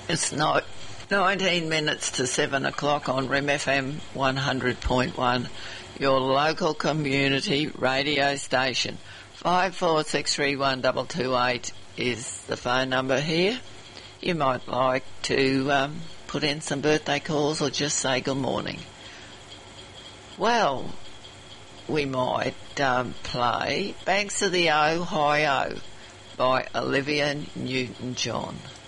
It's not 19 minutes to 7 o'clock on REM FM 100.1, your local community radio station. 54631228 is the phone number here. You might like to put in some birthday calls or just say good morning. Well, we might play Banks of the Ohio by Olivia Newton-John.